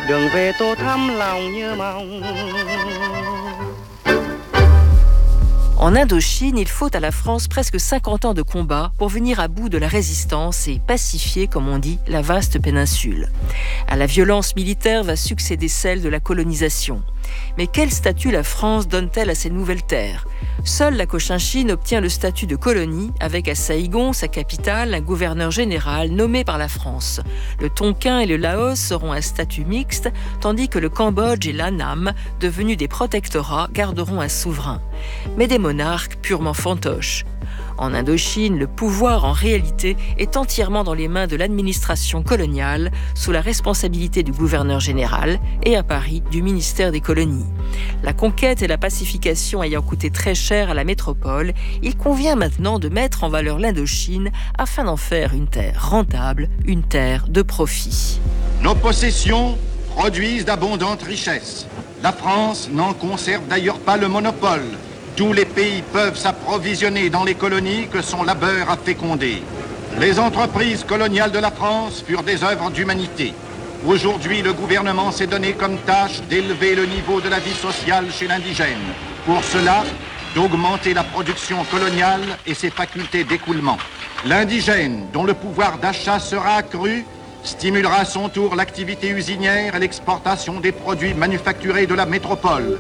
đừng về tô thắm lòng nhớ mong. En Indochine, il faut à la France presque 50 ans de combat pour venir à bout de la résistance et pacifier, comme on dit, la vaste péninsule. À la violence militaire va succéder celle de la colonisation. Mais quel statut la France donne-t-elle à ces nouvelles terres ? Seule la Cochinchine obtient le statut de colonie, avec à Saïgon, sa capitale, un gouverneur général nommé par la France. Le Tonkin et le Laos auront un statut mixte, tandis que le Cambodge et l'Annam, devenus des protectorats, garderont un souverain. Mais des monarques purement fantoches. En Indochine, le pouvoir en réalité est entièrement dans les mains de l'administration coloniale, sous la responsabilité du gouverneur général et à Paris du ministère des colonies. La conquête et la pacification ayant coûté très cher à la métropole, il convient maintenant de mettre en valeur l'Indochine afin d'en faire une terre rentable, une terre de profit. Nos possessions produisent d'abondantes richesses. La France n'en conserve d'ailleurs pas le monopole. Tous les pays peuvent s'approvisionner dans les colonies que son labeur a fécondées. Les entreprises coloniales de la France furent des œuvres d'humanité. Aujourd'hui, le gouvernement s'est donné comme tâche d'élever le niveau de la vie sociale chez l'indigène. Pour cela, d'augmenter la production coloniale et ses facultés d'écoulement. L'indigène, dont le pouvoir d'achat sera accru, stimulera à son tour l'activité usinière et l'exportation des produits manufacturés de la métropole.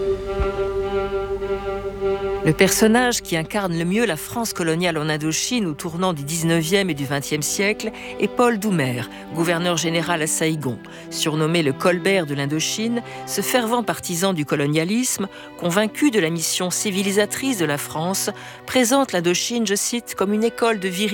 Le personnage qui incarne le mieux la France coloniale en Indochine au tournant du 19e et du 20e siècle est Paul Doumer, gouverneur général à Saïgon. Surnommé le Colbert de l'Indochine, ce fervent partisan du colonialisme, convaincu de la mission civilisatrice de la France, présente l'Indochine, je cite, comme une école de virilité